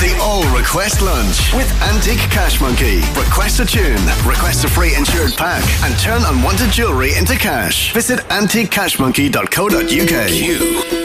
The All Request Lunch with Antique Cash Monkey. Request a tune, request a free insured pack, and turn unwanted jewellery into cash. Visit antiquecashmonkey.co.uk.